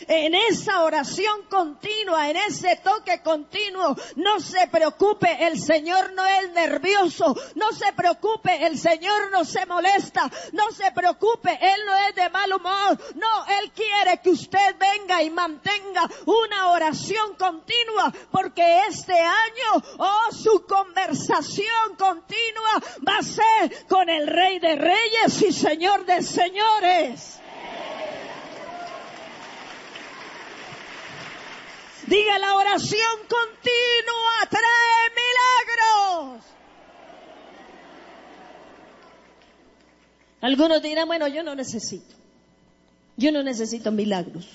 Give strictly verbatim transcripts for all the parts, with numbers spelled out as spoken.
en esa oración continua, en ese toque continuo. No se preocupe, el Señor no es nervioso. No se preocupe, el Señor no se molesta. No se preocupe, Él no es de mal humor. No, Él quiere que usted venga y mantenga una oración continua, porque este año, oh, su conversación continua va a ser con el Rey de Reyes y Señor de Señores. Diga, la oración continua trae milagros. Algunos dirán, bueno, yo no necesito. Yo no necesito milagros.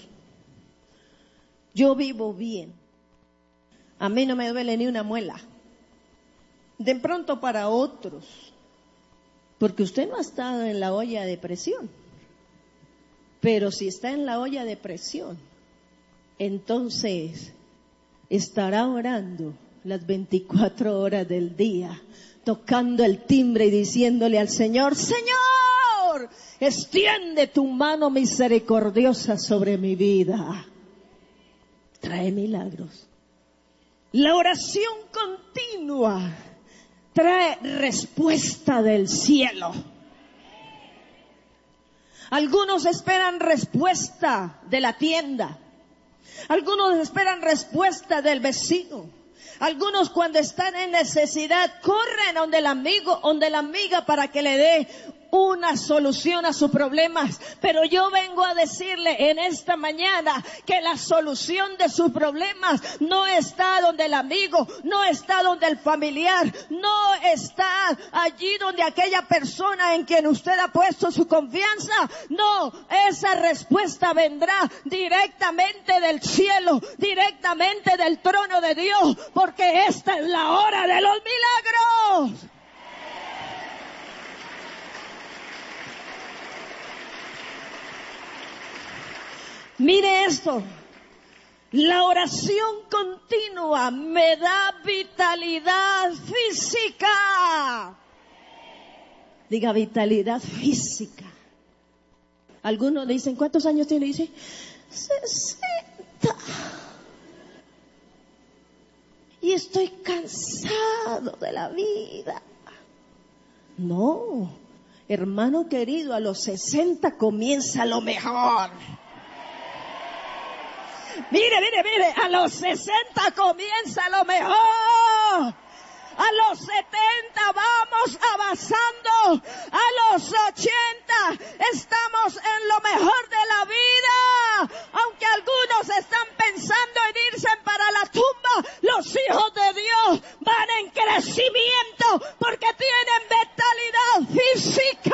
Yo vivo bien. A mí no me duele ni una muela. De pronto para otros, porque usted no ha estado en la olla de presión. Pero si está en la olla de presión, entonces estará orando las veinticuatro horas del día, tocando el timbre y diciéndole al Señor, Señor, extiende tu mano misericordiosa sobre mi vida. Trae milagros. La oración continua trae respuesta del cielo. Algunos esperan respuesta de la tienda. Algunos esperan respuesta del vecino. Algunos cuando están en necesidad corren donde el amigo, donde la amiga para que le dé una solución a sus problemas. Pero yo vengo a decirle en esta mañana que la solución de sus problemas no está donde el amigo, no está donde el familiar, no está allí donde aquella persona en quien usted ha puesto su confianza. No, esa respuesta vendrá directamente del cielo, directamente del trono de Dios, porque esta es la hora de los milagros. Mire esto, la oración continua me da vitalidad física. Diga, vitalidad física. Algunos dicen, ¿cuántos años tiene? Dice, sesenta. Y estoy cansado de la vida. No, hermano querido, a los sesenta comienza lo mejor. Mire, mire, mire, a los sesenta comienza lo mejor. A los setenta vamos avanzando. A los ochenta estamos en lo mejor de la vida. Aunque algunos están pensando en irse para la tumba, los hijos de Dios van en crecimiento porque tienen vitalidad física.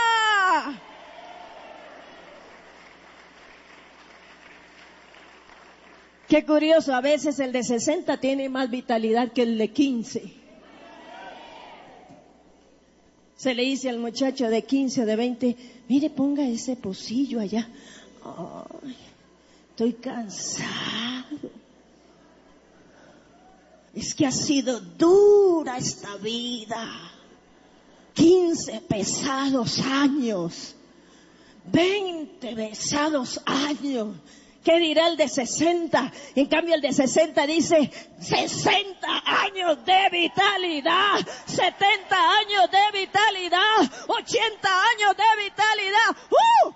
Qué curioso, a veces el de sesenta tiene más vitalidad que el de quince. Se le dice al muchacho de quince o de veinte, mire, ponga ese pocillo allá. Ay, estoy cansado. Es que ha sido dura esta vida. quince pesados años. veinte pesados años. ¿Qué dirá el de sesenta? En cambio el de sesenta dice sesenta años de vitalidad, setenta años de vitalidad, ochenta años de vitalidad. ¡Uh!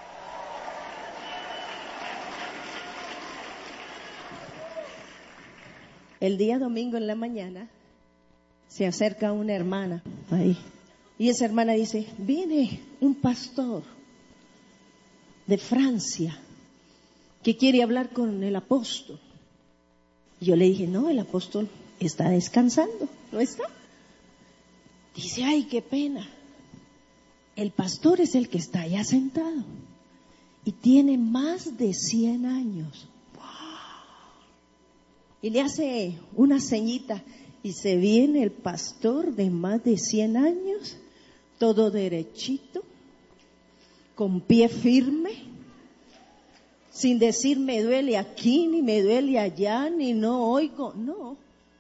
El día domingo en la mañana se acerca una hermana ahí y esa hermana dice, viene un pastor de Francia que quiere hablar con el apóstol. Yo le dije, no, el apóstol está descansando, ¿no está? Dice, ay, qué pena. El pastor es el que está allá sentado y tiene más de cien años. ¡Wow! Y le hace una ceñita y se viene el pastor de más de cien años, todo derechito, con pie firme, sin decir me duele aquí, ni me duele allá, ni no oigo, no.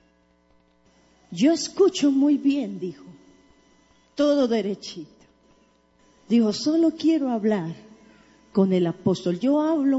Yo escucho muy bien, dijo, todo derechito. Dijo, solo quiero hablar con el apóstol. Yo hablo